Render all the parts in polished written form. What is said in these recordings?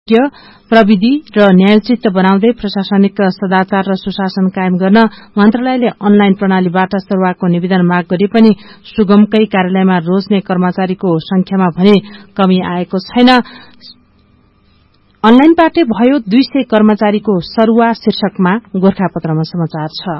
विशेषज्ञ प्रविधि र न्यायोचित बनाउँदै प्रशासनिक सदाचार र सुशासन कायम गर्न मन्त्रालयले अनलाइन प्रणालीबाट शुरूआतको निवेदन माग गरे पनि सुगमकै कार्यालयमा रोज्ने कर्मचारीको संख्यामा भने कमी आएको छैन। अनलाइनबाटै भयो 200 कर्मचारीको सरुवा शीर्षकमा गोरखापत्रमा समाचार छ।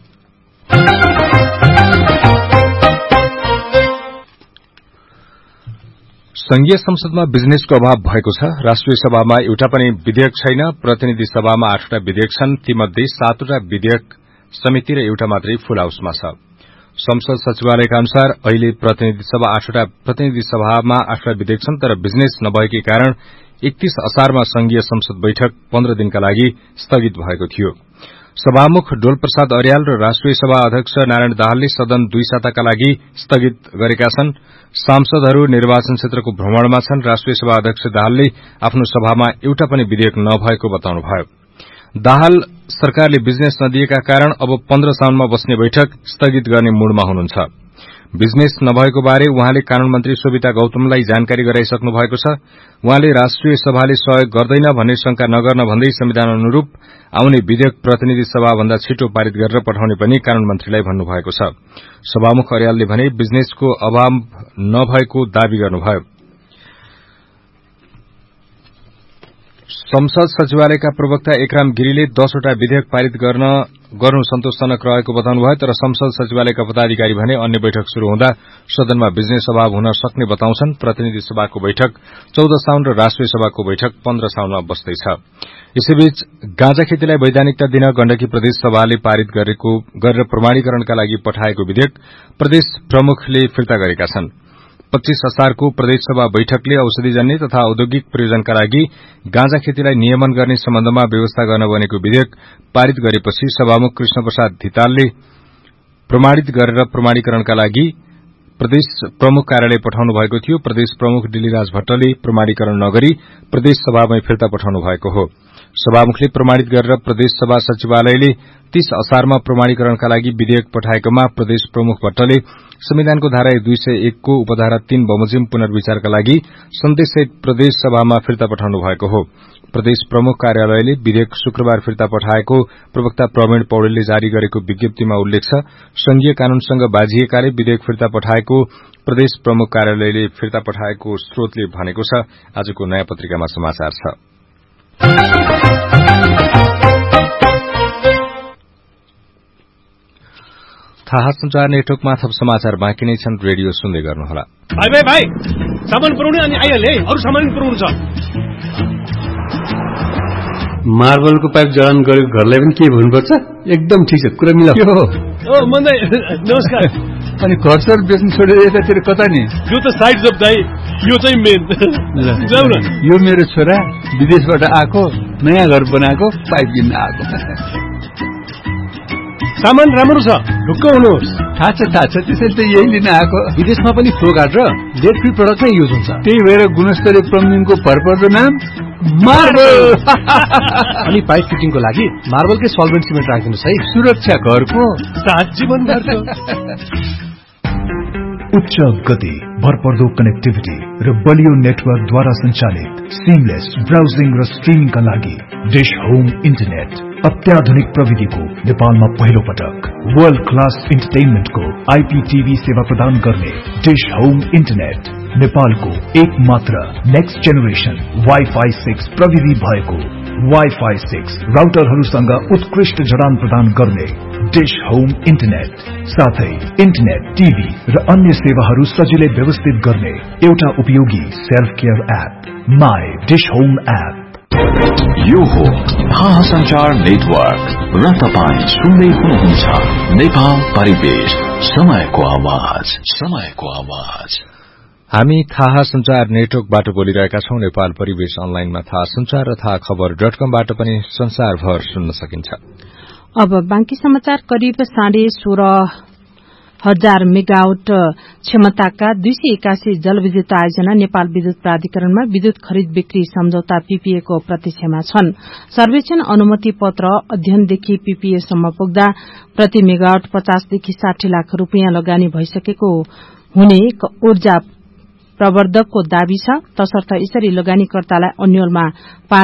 संघीय संसदमा बिजनेसको अभाव भएको छ। राष्ट्रिय सभामा एउटा पनि विधेयक छैन। प्रतिनिधि सभामा 8वटा विधेयक छन्। तीमध्ये 7वटा विधेयक समिति र एउटा मात्रै फुल हाउसमा छ। संसद सचिवालयका अनुसार अहिले प्रतिनिधि सभामा 8वटा विधेयक छन्, तर बिजनेस नभएकै कारण 31 असारमा संघीय संसद बैठक 15 दिनका लागि स्थगित भएको थियो। सभामुख डोलप्रसाद अर्याल र राष्ट्रिय सभा अध्यक्ष नारायण दाहालले सदन 2 साताका लागि स्थगित गरेका छन्। सांसदहरू निर्वाचन क्षेत्रको भ्रमणमा छन्। राष्ट्रिय सभा अध्यक्ष दाहालले आफ्नो सभामा एउटा पनि विधेयक नभएको बताउनुभयो। दाहाल सरकारले बिजनेस नदिएका कारण अब 15 साउनमा बस्ने बैठक स्थगित गर्ने मूडमा हुनुहुन्छ। बिजनेस नभएको बारे उहाँले कानून मन्त्री शोभिता गौतमलाई जानकारी गराइसक्नु भएको छ। उहाँले राष्ट्रिय सभाले सहयोग गर्दैन भन्ने शंका नगर्न भन्दै संविधान अनुरूप आउने विधेयक प्रतिनिधि सभाभन्दा छिटो पारित गरेर पठाउने पनि कानून मन्त्रीलाई भन्नुभएको छ। सभामुख अर्यालले भने बिजनेसको अभाव नभएको दावी गर्नुभयो। संसद सचिवालयका प्रवक्ता एकराम गिरीले 10वटा विधेयक पारित गर्नु सन्तोषजनक रहेको बताउनुभयो, तर संसद सचिवालयका पदाधिकारी भने अन्य बैठक शुरू हुँदा सदनमा बिजनेस अभाव हुन सक्ने बताउँछन्। प्रतिनिधि सभाको बैठक 14 साउन र राष्ट्रिय सभाको बैठक 15 साउनमा बस्दैछ। यसैबीच गाँजा खेतीलाई वैधानिकता दिन गण्डकी प्रदेश सभाले पारित गरेर प्रमाणीकरणका लागि पठाएको विधेयक प्रदेश प्रमुखले फिर्ता गरेका छन्। 25 असारको प्रदेशसभा बैठकले औषधिजन्य तथा औद्योगिक प्रयोजनका लागि गाँजा खेतीलाई नियमन गर्ने सम्बन्धमा व्यवस्था गर्न बनेको विधेयक पारित गरेपछि सभामुख कृष्ण प्रसाद धितालले प्रमाणित गरेर प्रमाणीकरणका लागि प्रदेश प्रमुख कार्यालय पठाउनु भएको थियो। प्रदेश प्रमुख डिलीराज भट्टले प्रमाणीकरण नगरी प्रदेश सभामै फिर्ता पठाउनु भएको हो। सभामुखले प्रमाणित गरेर प्रदेश सभा सचिवालयले 30 असारमा प्रमाणीकरणका लागि विधेयक पठाएकोमा प्रदेश प्रमुख भट्टले संविधानको धारा 201 को उपधारा 3 बमोजिम पुनर्विचारका लागि सन्देशसहित प्रदेश सभामा फिर्ता पठाउनु भएको हो। प्रदेश प्रमुख कार्यालयले विधेयक शुक्रबार फिर्ता पठाएको प्रवक्ता प्रवीण पौडेलले जारी गरेको विज्ञप्तिमा उल्लेख छ। संघीय कानूनसँग बाझिएकाले विधेयक फिर्ता पठाएको प्रदेश प्रमुख कार्यालयले फिर्ता पठाएको स्रोतले भनेको छ। आजको नयाँ पत्रिकामा समाचार छ। थाहा संचार नेटवर्कमा थप समाचार बाँकी नै छन्। रेडियो सुन्दै गर्नुहोला। भाइ सामान पुर्याउने अनि आइहाले अरु सामान पुर्याउनु छ। मार्बलको पाइप जडान गरेको घरलाई पनि के भन्नुपर्छ? एकदम ठीक छ, कुरा मिलाऊ। ओ मन्दै नमस्कार। अनि घर सर बेच्नु छोडेर यतातिर कता नि? यो त साइड जब दाइ, यो चाहिँ मेन। जाऊ न। यो मेरो छोरा विदेशबाट आएको, नयाँ घर बनाएको, पाइप किन्न आएको। सामान राम्रो छ, ढुक्क हुनुहोस्। थाहा छ त्यसैले त यही लिन आएको। विदेशमा पनि फ्लोगार्ड र लेड फ्री प्रडक्ट नै युज हुन्छ। त्यही भएर गुणस्तरीय प्लम्बिङको भरपर्दो नाम मार्बल। अनि पाइप फिटिङको लागि मार्बलकै सल्भेन्ट सिमेन्ट राखिदिनुहोस् है। सुरक्षा घरको साथ जीवनभरको। उच्च गति, भरपर्दो कनेक्टिभिटी र बलियो नेटवर्कद्वारा सञ्चालित सिमलेस ब्राउजिङ र स्ट्रिमिङका लागि डिश होम इन्टरनेट अत्याधुनिक प्रविधिको नेपालमा पहिलो पटक वर्ल्ड क्लास इन्टरटेनमेन्टको आइपीटीभी सेवा प्रदान गर्ने डिश होम इन्टरनेट नेपालको एकमात्र नेक्स्ट जेनेरेसन वाइफाई 6 प्रविधि भएको वाइफाई 6 राउटरहरूसँग उत्कृष्ट जडान प्रदान गर्ने डिश होम इन्टरनेट साथै इन्टरनेट, टिभी र अन्य सेवाहरू सजिलै व्यवस्थित गर्ने एउटा उपयोगी self care app my dish home app. यो हो थाहा संचार नेटवर्क र तपाईं सुन्दै हुनुहुन्छ नेपाल परिवेश, समयको आवाज। हामी थाहा संचार नेटवर्कबाट बोलिरहेका छौं। नेपाल परिवेश अनलाइनमा थाहा संचार र थाहा खबर .com-बाट पनि संसारभर सुन्न सकिन्छ। अब बाँकी समाचार। करिब 16,500 मेगावाट क्षमताका 281 जलविद्युत आयोजना नेपाल विद्युत प्राधिकरणमा विद्युत खरिद बिक्री सम्झौता पीपीए को प्रतीक्षामा छन्। सर्वेक्षण अनुमति पत्र अध्ययनदेखि पीपीए सम्म पुग्दा प्रति मेगावाट 50 देखि 60 लाख रूपियाँ लगानी भइसकेको हुने ऊर्जा प्रवर्धकको दावी छ। तसर्थ यसरी लगानीकर्तालाई अन्यलमा